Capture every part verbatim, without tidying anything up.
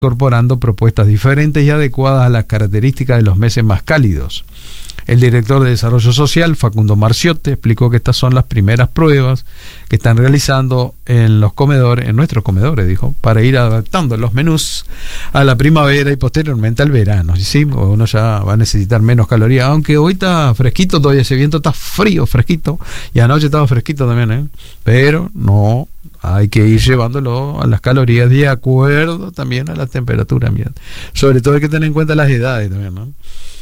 incorporando propuestas diferentes y adecuadas a las características de los meses más cálidos. El director de Desarrollo Social, Facundo Marciotte, explicó que estas son las primeras pruebas que están realizando en los comedores, en nuestros comedores, dijo, para ir adaptando los menús a la primavera y posteriormente al verano. ¿Sí? Uno ya va a necesitar menos calorías, aunque hoy está fresquito, todavía ese viento está frío, fresquito, y anoche estaba fresquito también, ¿eh? Pero no, hay que ir llevándolo a las calorías de acuerdo también a la temperatura ambiente. Sobre todo hay que tener en cuenta las edades también, ¿no?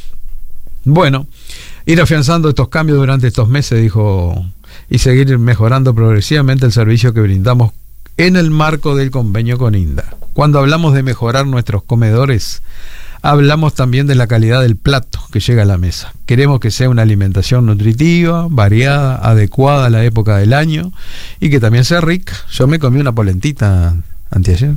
Bueno, ir afianzando estos cambios durante estos meses, dijo, y seguir mejorando progresivamente el servicio que brindamos en el marco del convenio con INDA. Cuando hablamos de mejorar nuestros comedores, hablamos también de la calidad del plato que llega a la mesa. Queremos que sea una alimentación nutritiva, variada, adecuada a la época del año y que también sea rica. Yo me comí una polentita anteayer.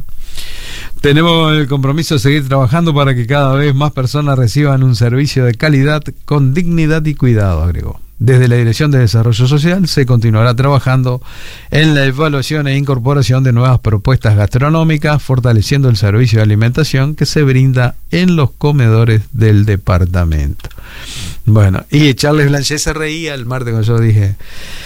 Tenemos el compromiso de seguir trabajando para que cada vez más personas reciban un servicio de calidad con dignidad y cuidado, agregó. Desde la Dirección de Desarrollo Social se continuará trabajando en la evaluación e incorporación de nuevas propuestas gastronómicas, fortaleciendo el servicio de alimentación que se brinda en los comedores del departamento. Bueno, y Charles Blanchet se reía el martes cuando yo dije,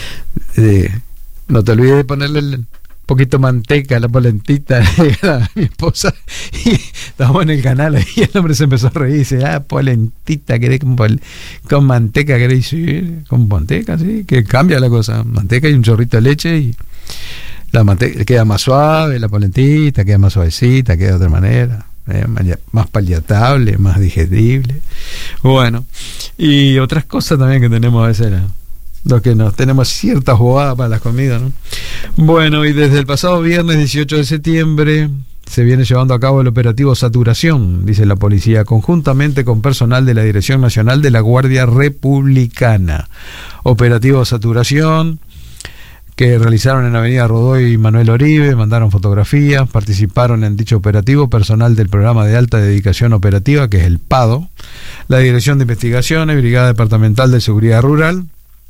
eh, no te olvides de ponerle el poquito manteca a la polentita a mi esposa, y estábamos en el canal y el hombre se empezó a reír y dice, ah, polentita, ¿querés con, pol con manteca? ¿Querés? Sí, con manteca, sí, que cambia la cosa, manteca y un chorrito de leche y la manteca queda más suave, la polentita queda más suavecita, queda de otra manera, eh, más palatable, más digerible. Bueno, y otras cosas también que tenemos a veces, ¿no? Los que nos tenemos cierta jugada para las comidas, ¿no? Bueno, y desde el pasado viernes dieciocho de septiembre se viene llevando a cabo el operativo Saturación, dice la policía, conjuntamente con personal de la Dirección Nacional de la Guardia Republicana. Operativo Saturación que realizaron en Avenida Rodoy y Manuel Oribe, mandaron fotografías, participaron en dicho operativo personal del Programa de Alta Dedicación Operativa, que es el PADO, la Dirección de Investigaciones, Brigada Departamental de Seguridad Rural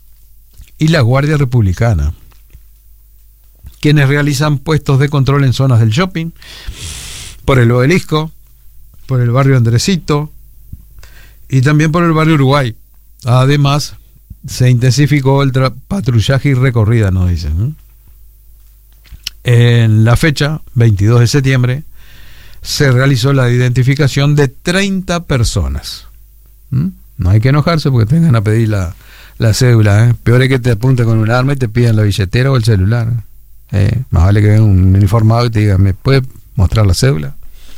y la Guardia Republicana, quienes realizan puestos de control en zonas del shopping, por el Obelisco, por el barrio Andresito y también por el barrio Uruguay. Además, se intensificó el patrullaje y recorrida, nos dicen. En la fecha, veintidós de septiembre, se realizó la identificación de treinta personas. ¿Mm? No hay que enojarse porque tengan a pedir la La cédula, ¿eh? Peor es que te apunten con un arma y te pidan la billetera o el celular. ¿eh? Más vale que venga un uniformado y te diga, ¿me puede mostrar la cédula?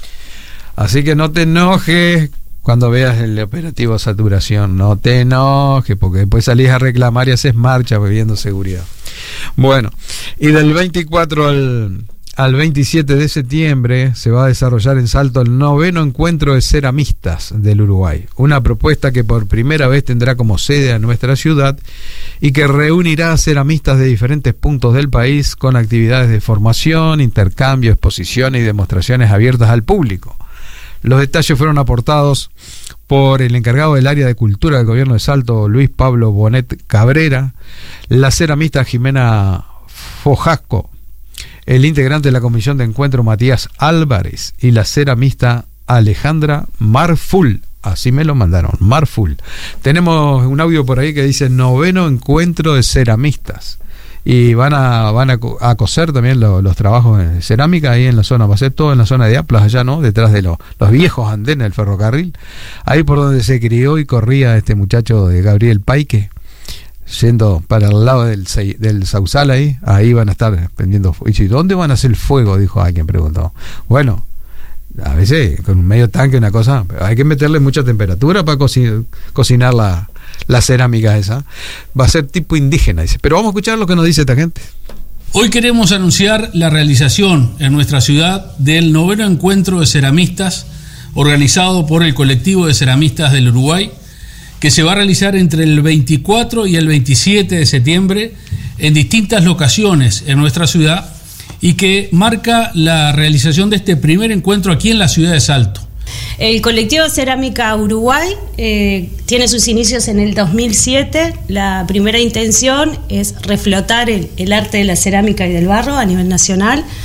Así que no te enojes cuando veas el operativo Saturación. No te enojes, porque después salís a reclamar y haces marcha pidiendo seguridad. Bueno, y del veinticuatro al... Al veintisiete de septiembre se va a desarrollar en Salto el noveno encuentro de ceramistas del Uruguay, una propuesta que por primera vez tendrá como sede a nuestra ciudad y que reunirá a ceramistas de diferentes puntos del país con actividades de formación, intercambio, exposiciones y demostraciones abiertas al público. Los detalles fueron aportados por el encargado del área de cultura del gobierno de Salto, Luis Pablo Bonet Cabrera, la ceramista Jimena Fojasco, el integrante de la comisión de encuentro Matías Álvarez y la ceramista Alejandra Marful. Así me lo mandaron, Marful. Tenemos un audio por ahí que dice noveno encuentro de ceramistas. Y van a van a, a coser también lo, los trabajos de cerámica ahí en la zona, va a ser todo en la zona de Aplas, allá, ¿no? Detrás de lo, los viejos andenes del ferrocarril. Ahí por donde se crió y corría este muchacho de Gabriel Paique, yendo para el lado del, del Sausal ahí, ahí van a estar prendiendo fuego. ¿Y dónde van a hacer el fuego? Dijo alguien, preguntó. Bueno, a veces con un medio tanque, una cosa, pero hay que meterle mucha temperatura para cocinar, cocinar la, la cerámica esa. Va a ser tipo indígena, dice. Pero vamos a escuchar lo que nos dice esta gente. Hoy queremos anunciar la realización en nuestra ciudad del noveno encuentro de ceramistas organizado por el colectivo de ceramistas del Uruguay, que se va a realizar entre el veinticuatro y el veintisiete de septiembre en distintas locaciones en nuestra ciudad y que marca la realización de este primer encuentro aquí en la ciudad de Salto. El colectivo Cerámica Uruguay eh, tiene sus inicios en el dos mil siete. La primera intención es reflotar el, el arte de la cerámica y del barro a nivel nacional.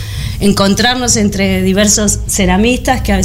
encontrarnos entre diversos ceramistas que